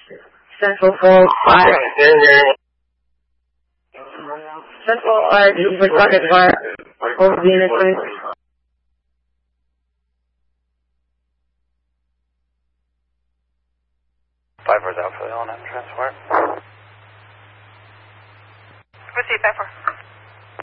Central 4-5. Central RD for target fire. Hold unit 26. 5-4's Alpha, L9 transport. Proceed, 5-4.